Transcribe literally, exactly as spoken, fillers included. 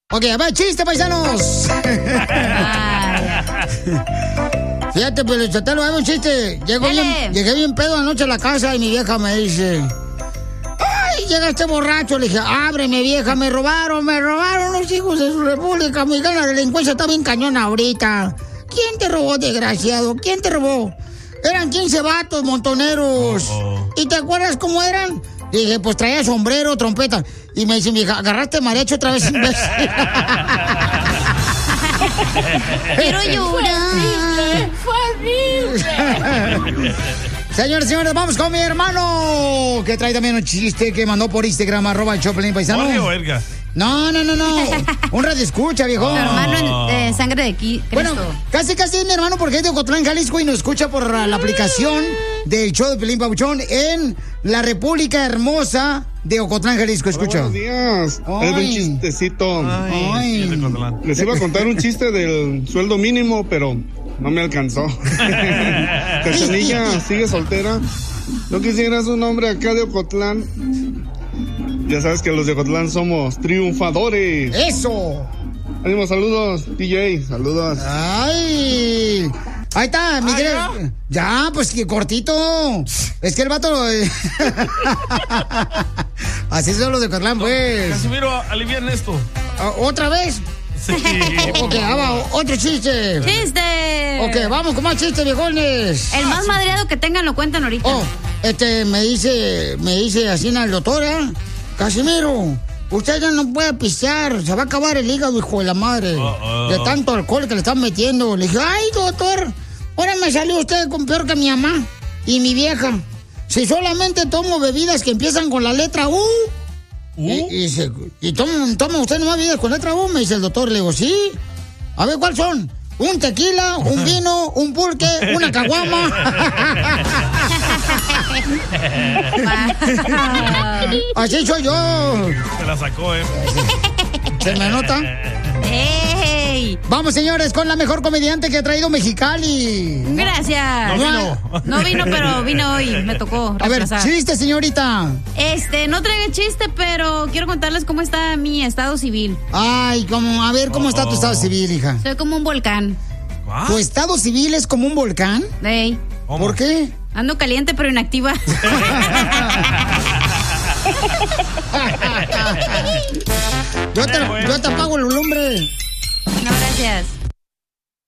Ok, a ver, chiste, paisanos. Fíjate, pues, yo te lo hago un chiste. Llego bien, llegué bien pedo anoche a la casa y mi vieja me dice... ¡Ay, llega este borracho! Le dije, ábreme, vieja, me robaron, me robaron los hijos de su república. Mi la delincuencia está bien cañona ahorita. ¿Quién te robó, desgraciado? ¿Quién te robó? Eran quince vatos montoneros. Oh, oh. ¿Y te acuerdas cómo eran? Dije, pues traía sombrero, trompeta. Y me dice, vieja, agarraste mariachi otra vez, imbécil. Quiero llorar. Fue horrible. Señores, señores, vamos con mi hermano, que trae también un chiste que mandó por Instagram, arroba el Choplin Paisano. Jorge o Edgar. No, no, no, no. Un radio escucha, viejo. Mi hermano de sangre de aquí. Bueno, casi, casi es mi hermano porque es de Ocotlán, Jalisco y nos escucha por la aplicación del show de Pelín Pabuchón en la República Hermosa de Ocotlán, Jalisco. Escucha. Hola, buenos días. Es un chistecito. Ay, Ay. Les iba a contar un chiste del sueldo mínimo, pero no me alcanzó. Cachanilla, sigue soltera. ¿No quisieras un hombre acá de Ocotlán? Ya sabes que los de Ocotlán somos triunfadores. ¡Eso! Ánimo, saludos, D J, saludos. ¡Ay! Ahí está, Miguel. Ah, ¿ya? ya, pues que cortito. Es que el vato... Así son los de Ocotlán, pues. Casimiro, alivian esto. ¿Otra vez? Sí. Ok, vamos, otro chiste. ¡Chiste! Ok, vamos con más chistes, viejones. El más madreado que tengan lo cuentan ahorita. Oh, este, me dice, me dice así la doctora, Casimiro, usted ya no puede pistear, se va a acabar el hígado, hijo de la madre, uh, uh. de tanto alcohol que le están metiendo. Le dije, ay, doctor, ahora me salió usted con peor que mi mamá y mi vieja. Si solamente tomo bebidas que empiezan con la letra U. ¿Uh? Y, y, dice, ¿y toma, toma usted nomás bebidas con letra U? Me dice el doctor. Le digo, sí. A ver, ¿cuáles son? Un tequila, un vino, un pulque, una caguama. Así soy yo. Se la sacó, ¿eh? ¿Se me nota? ¡Ey! Vamos, señores, con la mejor comediante que ha traído Mexicali. Gracias. No vino. No vino, pero vino hoy. Me tocó retrasar. A ver, chiste, señorita. Este, no traigo chiste, pero quiero contarles cómo está mi estado civil. Ay, como, a ver, ¿cómo oh, está tu estado civil, hija? Soy como un volcán. ¿What? ¿Tu estado civil es como un volcán? Ey. ¿Por qué? Ando caliente, pero inactiva. yo, te, yo te apago el lumbre. No, gracias.